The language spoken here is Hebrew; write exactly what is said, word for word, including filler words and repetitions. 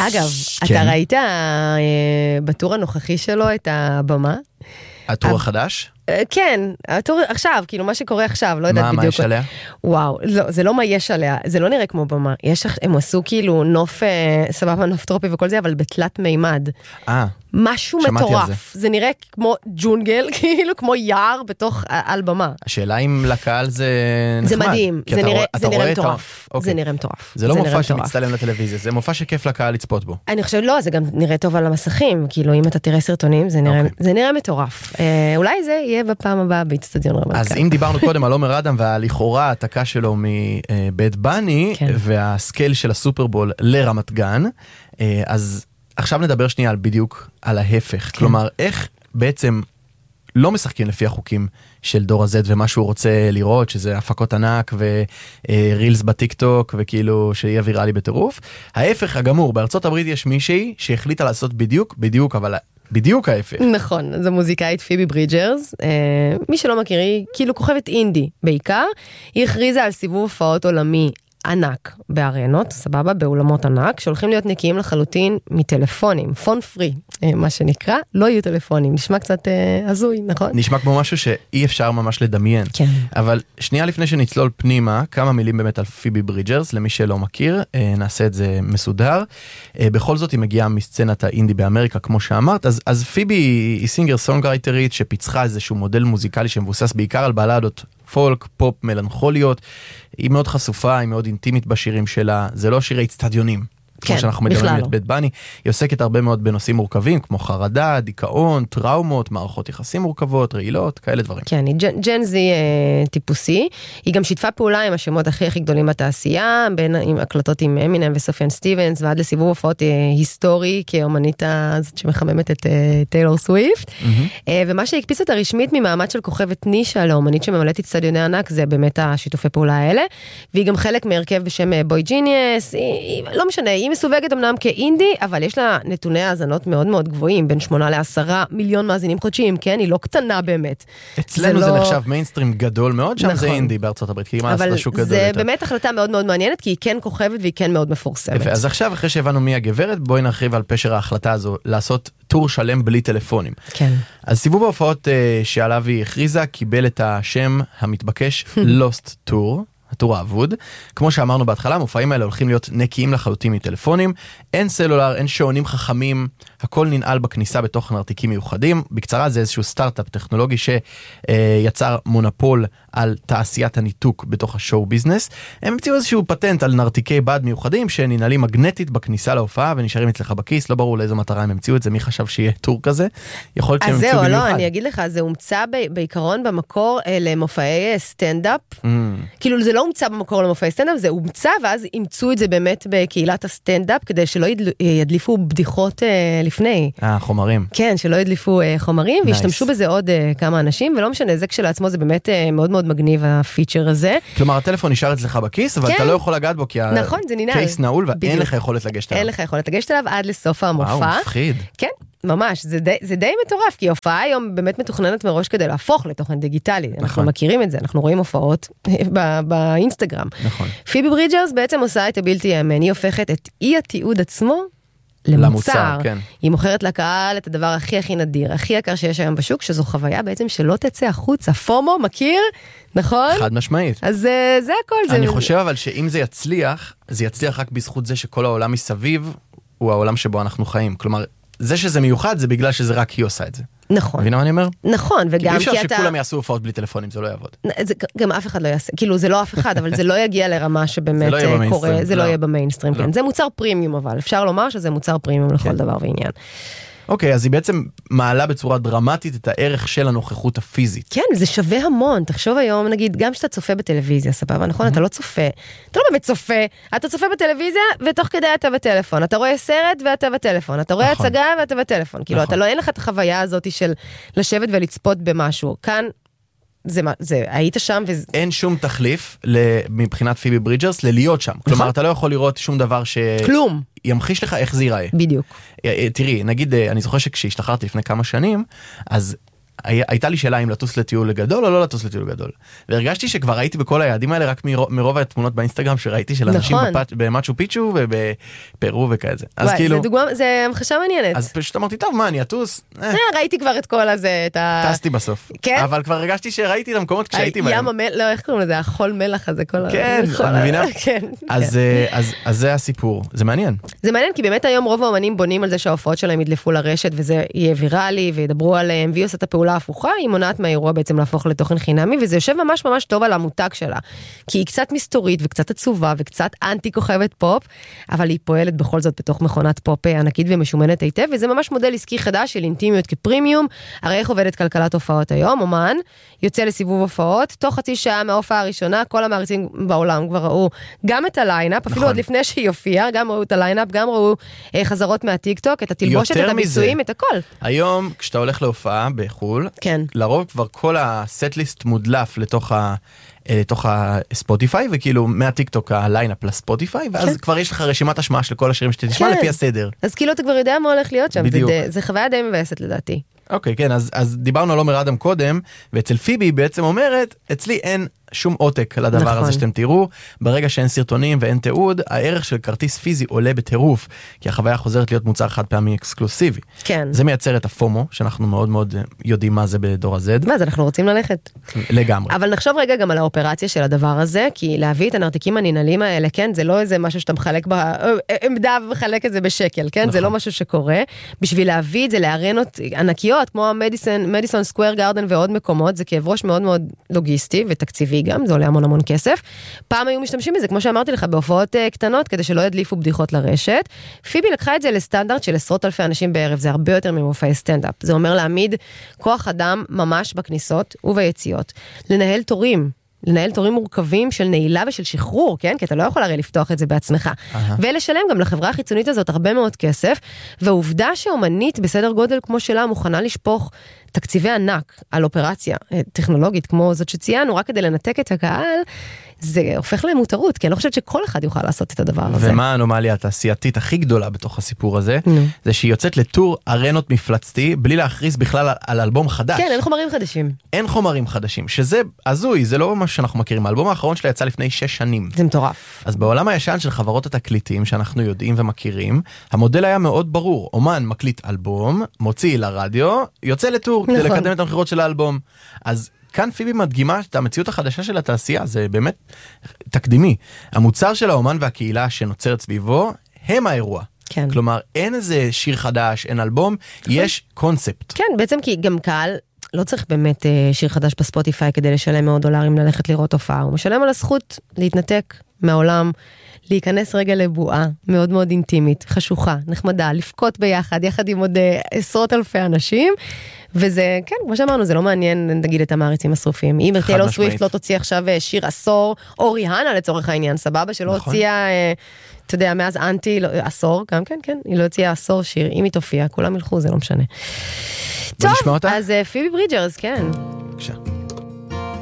אגב, אתה ראית בטור הנוכחי שלו את הבמה? הטור החדש? כן, הטור עכשיו, כאילו מה שקורה עכשיו, לא יודעת בדיוק. מה יש עליה? וואו, לא, זה לא מה יש עליה, זה לא נראה כמו במה. יש, הם עשו כאילו נוף, סבבה, נוף טרופי וכל זה, אבל בתלת מימד. אה. משהו מטורף. זה. זה נראה כמו ג'ונגל, כאילו כמו יער בתוך על במה. השאלה אם לקהל זה נחמד. זה מדהים, זה נראה, זה נראה מטורף. אוקיי. זה נראה מטורף. זה לא מופע שמצטלם לטלוויזיה, זה מופע שכיף לקהל לצפות בו. אני חושבת, לא, זה גם נראה טוב על המסכים, כאילו אם אתה תראה סרטונים, זה נראה, זה נראה מטורף. אה, אולי זה יהיה בפעם הבאה באצטדיון רמת גן. אז אם דיברנו קודם על עומר אדם והלכאורה העתקה שלו מבית בני, כן. והסקייל של הסופרבול לרמת גן, אז עכשיו נדבר שנייה על בדיוק על ההפך. כן. כלומר, איך בעצם לא משחקים לפי החוקים של דור הזד ומה שהוא רוצה לראות, שזה הפקות ענק ורילס בטיקטוק וכאילו שיהיה ויראלי בטירוף. ההפך הגמור, בארצות הברית יש מישהי שהחליטה לעשות בדיוק, בדיוק, אבל בדיוק ההפך. נכון, זו מוזיקאית פיבי ברידג'רס, אה, מי שלא מכיר, היא כאילו כוכבת אינדי בעיקר, היא הכריזה על סיבוב הופעות עולמי ענק בארנות, סבבה, באולמות ענק, שהולכים להיות נקיים לחלוטין מטלפונים, פון פרי, מה שנקרא, לא יהיו טלפונים, נשמע קצת אה, הזוי, נכון? נשמע כמו משהו שאי אפשר ממש לדמיין. כן. אבל שנייה לפני שנצלול פנימה, כמה מילים באמת על פיבי ברידג'רס, למי שלא מכיר, אה, נעשה את זה מסודר. אה, בכל זאת היא מגיעה מסצנת האינדי באמריקה, כמו שאמרת, אז, אז פיבי היא סינגר סונגרייטרית, שפיצחה איזשהו מודל מוזיקלי שמבוסס בעיקר על בלדות פולק, פופ, מלנכוליות. היא מאוד חשופה, היא מאוד אינטימית בשירים שלה, זה לא שירי אצטדיונים. כמו שאנחנו מדברים את בית בני, היא עוסקת הרבה מאוד בנושאים מורכבים, כמו חרדה, דיכאון, טראומות, מערכות יחסים מורכבות, רעילות, כאלה דברים. כן, היא ג'ן זי טיפוסי, היא גם שיתפה פעולה עם השמות הכי הכי גדולים בתעשייה, בין עם הקלטות עם אמינם וסופיאן סטיבנס, ועד לסיבוב הופעות היסטורי, כאומנית הזאת שמחממת את טיילור סוויפט, ומה שהקפיץ אותה רשמית ממעמד של כוכבת נישה לאומנית שממלאת אצטדיוני ענק, זה באמת השיתופי פעולה האלה, והיא גם חלק מהרכב בשם בוי ג'יניוס, לא משנה, היא מסווגת אמנם כאינדי, אבל יש לה נתוני האזנות מאוד מאוד גבוהים, בין שמונה לעשרה מיליון מאזינים חודשיים, כן? היא לא קטנה באמת. אצלנו זה, זה לא... נחשב מיינסטרים גדול מאוד, שם נכון. זה אינדי בארצות הברית, כי היא מעשת לשוק גדול יותר. אבל זה באמת החלטה מאוד מאוד מעניינת, כי היא כן כוכבת והיא כן מאוד מפורסמת. יפה, אז עכשיו, אחרי שהבנו מי הגברת, בואי נרחיב על פשר ההחלטה הזו, לעשות טור שלם בלי טלפונים. כן. אז סיבוב ההופעות uh, שעליו היא הכריזה, קיבל את השם המתבקש Lost Tour, הטור האבוד. כמו שאמרנו בהתחלה, המופעים האלה הולכים להיות נקיים לחלוטין מטלפונים, אין סלולר, אין שעונים חכמים, הכל ננעל בכניסה בתוך נרתיקים מיוחדים. בקצרה, זה איזשהו סטארט-אפ טכנולוגי שיצר מונופול על תעשיית הניתוק בתוך השואו ביזנס. הם המציאו איזשהו פטנט על נרתיקי בד מיוחדים שננעלים מגנטית בכניסה להופעה ונשארים אצלך בכיס, לא ברור לאיזו מטרה הם המציאו את זה, מי חשב שיהיה טור כזה? יכול להיות שהם המציאו במיוחד. אז זהו, לא, אני אגיד לך, זה הומצא בעיקרון במקור למופעי סטנדאפ. כאילו זה לא הומצא במקור למופעי סטנדאפ, זה הומצא ואז אימצו את זה באמת בקהילת הסטנדאפ כדי שלא ידליפו בדיחות לפני. אה, חומרים. כן, שלא ידליפו חומרים, והשתמשו בזה עוד כמה אנשים, ולא משנה, זה כשלעצמו זה באמת מאוד מאוד מגניב הפיצ'ר הזה. כלומר, הטלפון נשאר אצלך בכיס, אבל אתה לא יכול לגעת בו, כי הקייס נעול, ואין לך יכולת לגשת אליו. אין לך יכולת לגשת אליו עד לסוף המופע. וואו, מפחיד. כן, ממש, זה די, זה די מטורף, כי הופעה היום באמת מתוכננת מראש כדי להפוך לתוכן דיגיטלי. נכון. אנחנו מכירים את זה, אנחנו רואים הופעות באינסטגרם. נכון. פיבי ברידג'רס בעצם עושה את הבלתי יאמן, היא הופכת את אי התיעוד עצמו למוצר. למוצר, כן. היא מוכרת לקהל את הדבר הכי הכי נדיר, הכי יקר שיש היום בשוק, שזו חוויה בעצם שלא תצא החוצה. פומו, מכיר? נכון? חד משמעית. אז זה, זה הכל. אני זה... חושב אבל שאם זה יצליח, זה יצליח רק בזכות זה שכל העולם מסביב הוא העולם שבו אנחנו חיים. כלומר, זה שזה מיוחד זה בגלל שזה רק היא עושה את זה. נכון. מבינה מה אני אומר? נכון, וגם כי אתה... כי אי אפשר שכולם יעשו הופעות בלי טלפונים, זה לא יעבוד. זה, גם אף אחד לא יעשה, כאילו זה לא אף אחד, אבל זה לא יגיע לרמה שבאמת קורה, זה לא יהיה במיינסטרים, כן. זה מוצר פרימיום אבל, אפשר לומר שזה מוצר פרימיום לכל דבר ועניין. אוקיי, אז היא בעצם מעלה בצורה דרמטית את הערך של הנוכחות הפיזית. כן, זה שווה המון. תחשוב היום, נגיד, גם שאתה צופה בטלוויזיה, סבבה, נכון? אתה לא צופה. אתה לא באמת צופה. אתה צופה בטלוויזיה, ותוך כדי אתה בטלפון. אתה רואה סרט, ואתה בטלפון. אתה רואה הצגה, ואתה בטלפון. כאילו, אתה לא, אין לך את החוויה הזאת של לשבת ולצפות במשהו. כאן, זה, זה, היית שם וזה... אין שום תחליף מבחינת פיבי ברידג'רס ללהיות שם. כלומר, אתה לא יכול לראות שום דבר ש... כלום. ימחיש לך איך זה ייראה. בדיוק. תראי, נגיד, אני זוכר שכשהשתחררתי לפני כמה שנים, אז הייתה לי שאלה אם לטוס לטיול גדול או לא לטוס לטיול גדול. והרגשתי שכבר הייתי בכל היעדים האלה רק מרוב התמונות באינסטגרם שראיתי של אנשים במאצ'ו פיצ'ו ובפרו וכזה. אז כאילו... זה דוגמה, זה המחשה מעניינת. אז פשוט אמרתי, טוב, מה, אני אטוס? ראיתי כבר את כל הזה, את ה... טסתי בסוף. כן? אבל כבר הרגשתי שראיתי את המקומות כשהייתי בהם. ים המל... לא, איך קוראים לזה? החול מלח הזה, כל ה... כן, אני מבינה. כן. אז זה הסיפור. זה מעניין. זה מעניין, כי באמת היום רוב האמנים בונים על זה שההופעות שלהם ידלפו לרשת, וזה יהיה ויראלי, וידברו עליהם, והיא עושה את הפעולה ההפוכה, היא מונעת מהאירוע בעצם להפוך לתוכן חינמי, וזה יושב ממש ממש טוב על המותג שלה. כי היא קצת מסתורית, וקצת עצובה, וקצת אנטי כוכבת פופ, אבל היא פועלת בכל זאת בתוך מכונת פופ ענקית ומשומנת היטב, וזה ממש מודל עסקי חדש של אינטימיות כפרימיום. הרי איך עובדת כלכלת הופעות היום? אומן יוצא לסיבוב הופעות, תוך חצי שעה מההופעה הראשונה, כל המעריצים בעולם כבר ראו גם את הליינאפ, אפילו עוד לפני שהיא הופיעה, גם ראו את הליינאפ, גם ראו חזרות מהטיקטוק, את התלבושת, את הביצועים, את הכל. היום, כשאתה הולך להופעה בחול, כן. לרוב כבר כל הסט-ליסט מודלף לתוך ה... לתוך הספוטיפיי, וכאילו מהטיקטוק הליינאפ לספוטיפיי, ואז כבר יש לך רשימת השמעה של כל השירים שתשמע לפי הסדר. אז כאילו אתה כבר יודע מה הולך להיות שם, זה חוויה די מבאסת לדעתי. אוקיי, כן, אז, אז דיברנו על עומר אדם קודם, ואצל פיבי בעצם אומרת, אצלי אין שום עותק לדבר נכון. הזה שאתם תראו, ברגע שאין סרטונים ואין תיעוד, הערך של כרטיס פיזי עולה בטירוף, כי החוויה חוזרת להיות מוצר חד פעמי אקסקלוסיבי. כן. זה מייצר את הפומו, שאנחנו מאוד מאוד יודעים מה זה בדור ה-Z. מה, אז אנחנו רוצים ללכת. לגמרי. אבל נחשוב רגע גם על האופרציה של הדבר הזה, כי להביא את הנרתיקים הננעלים האלה, כן, זה לא איזה משהו שאתה מחלק בעמדה ומחלק את זה בשקל, כן? נכון. זה לא משהו שקורה. בשביל להביא את זה לארנות ענקיות, כמו המדיסון, מדיסון סקוואר גארדן ועוד מקומות, זה כאב ראש מאוד מאוד לוגיסטי ותקציבי גם, זה עולה המון המון כסף. פעם היו משתמשים בזה, כמו שאמרתי לך, בהופעות uh, קטנות, כדי שלא ידליפו בדיחות לרשת. פיבי לקחה את זה לסטנדרט של עשרות אלפי אנשים בערב, זה הרבה יותר ממופעי סטנדאפ. זה אומר להעמיד כוח אדם ממש בכניסות וביציאות. לנהל תורים, לנהל תורים מורכבים של נעילה ושל שחרור, כן? כי אתה לא יכול הרי לפתוח את זה בעצמך. Uh-huh. ולשלם גם לחברה החיצונית הזאת הרבה מאוד כסף, והעובדה שאומנית בסדר גודל כמו שלה מוכנה לשפוך תקציבי ענק על אופרציה טכנולוגית כמו זאת שציינו, רק כדי לנתק את הקהל, זה הופך למותרות, כי אני לא חושבת שכל אחד יוכל לעשות את הדבר הזה. ומה האנומליה התעשייתית הכי גדולה בתוך הסיפור הזה? Mm. זה שהיא יוצאת לטור ארנות מפלצתי, בלי להכריז בכלל על, על אלבום חדש. כן, אין חומרים חדשים. אין חומרים חדשים, שזה הזוי, זה לא מה שאנחנו מכירים. האלבום האחרון שלה יצא לפני שש שנים. זה מטורף. אז בעולם הישן של חברות התקליטים, שאנחנו יודעים ומכירים, המודל היה מאוד ברור. אומן מקליט אלבום, מוציא לרדיו, יוצא לטור כדי לקדם את המחירות של האלבום. אז כאן פיבי מדגימה את המציאות החדשה של התעשייה, זה באמת תקדימי. המוצר של האומן והקהילה שנוצרת סביבו, הם האירוע. כן. כלומר, אין איזה שיר חדש, אין אלבום, יש קונספט. כן, בעצם כי גם קהל לא צריך באמת שיר חדש בספוטיפיי כדי לשלם מאות דולרים ללכת לראות הופעה. הוא משלם על הזכות להתנתק מהעולם, להיכנס רגע לבועה מאוד מאוד אינטימית, חשוכה, נחמדה, לפקוט ביחד, יחד עם עוד עשרות אלפי אנשים, וזה, כן, כמו שאמרנו, זה לא מעניין, נגיד, את המעריצים השרופים. אם טיילור סוויפט לא תוציא עכשיו שיר עשור, או ריהנה לצורך העניין, סבבה, שלא הוציאה, אתה יודע, מאז אנטי, עשור, גם כן, כן, היא לא הוציאה עשור שיר, אם היא תופיע, כולם ילכו, זה לא משנה. טוב, אז פיבי ברידג'רס, כן. בבקשה.